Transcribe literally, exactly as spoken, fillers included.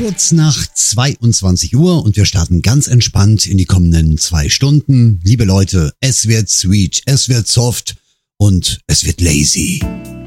kurz nach zweiundzwanzig Uhr und wir starten ganz entspannt in die kommenden zwei Stunden. Liebe Leute, es wird sweet, es wird soft und es wird lazy.